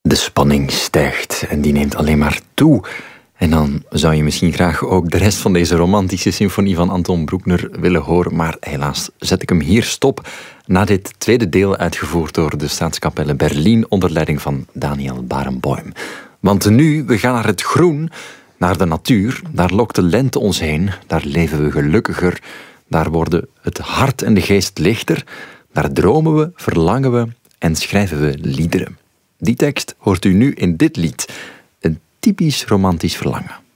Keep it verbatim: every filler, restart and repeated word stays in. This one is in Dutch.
De spanning stijgt en die neemt alleen maar toe. En dan zou je misschien graag ook de rest van deze romantische symfonie van Anton Bruckner willen horen, maar helaas zet ik hem hier stop na dit tweede deel uitgevoerd door de Staatskapelle Berlin onder leiding van Daniel Barenboim. Want nu, we gaan naar het groen, naar de natuur. Daar lokt de lente ons heen, daar leven we gelukkiger, daar worden het hart en de geest lichter, daar dromen we, verlangen we en schrijven we liederen. Die tekst hoort u nu in dit lied. Een typisch romantisch verlangen.